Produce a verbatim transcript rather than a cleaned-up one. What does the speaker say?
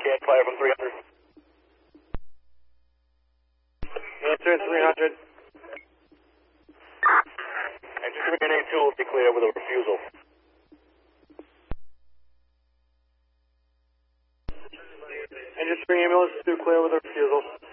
again, fire from three hundred. Answer three hundred. Engine three and A two will be clear with a refusal. Engine three ambulance two clear with a refusal.